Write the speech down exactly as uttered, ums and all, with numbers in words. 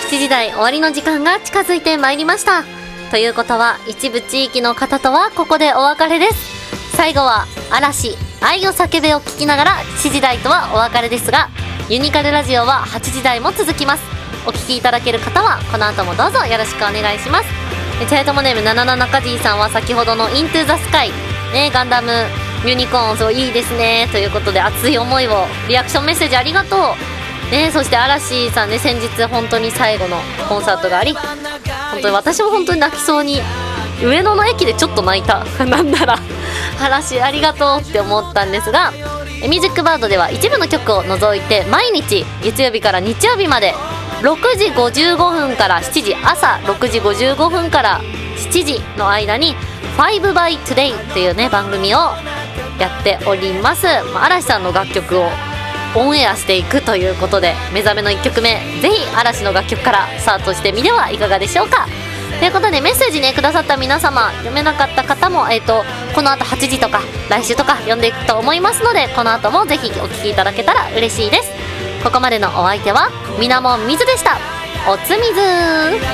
しちじ台終わりの時間が近づいてまいりました。ということは一部地域の方とはここでお別れです。最後は嵐愛を叫べを聞きながらしちじ台とはお別れですが、ユニカルラジオははちじ台も続きます。お聞きいただける方はこの後もどうぞよろしくお願いします。チャイトモネームななななかじーさんは先ほどのイントゥザスカイね、ガンダムユニコーンそういいですねということで熱い思いをリアクションメッセージありがとうね。そして嵐さんね、先日本当に最後のコンサートがあり、本当に私も本当に泣きそうに上野の駅でちょっと泣いたなんなら嵐ありがとうって思ったんですが、ミュージックバードでは一部の曲を除いて毎日月曜日から日曜日までろくじごじゅうごふんからしちじ、朝ろくじごじゅうごふんからしちじの間にファイブ by Today というね番組をやっております。まあ、嵐さんの楽曲をオンエアしていくということで、目覚めのいっきょくめぜひ嵐の楽曲からスタートしてみてはいかがでしょうか。ということでメッセージねくださった皆様、読めなかった方も、えー、とこの後はちじとか来週とか読んでいくと思いますので、この後もぜひお聞きいただけたら嬉しいです。ここまでのお相手はみなもんみずでした。おつみずー。